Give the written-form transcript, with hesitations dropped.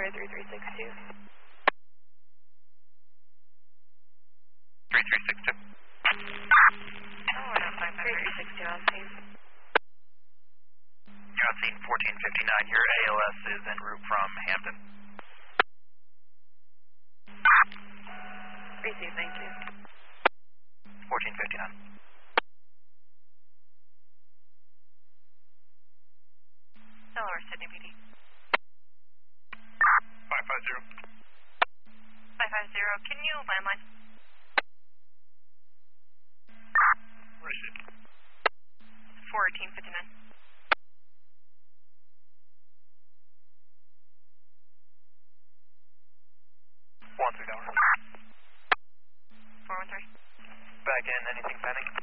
Tower 3362. 3362. Oh, 3362 on scene. You're on scene 1459. Your ALS is en route from Hampton. Receive, thank you. 1459. Delaware, Sydney PD. 550. 550, can you landline? Receive. 1459. 13 Delaware. 413. Back in, anything pending?